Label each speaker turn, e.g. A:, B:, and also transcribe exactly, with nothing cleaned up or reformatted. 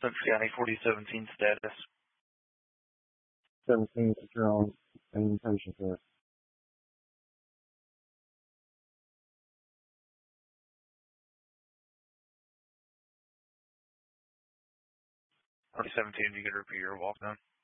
A: Memphis County forty seventeen status.
B: seventeen, secure on any patient there.
A: forty seventeen, you can repeat your walk down.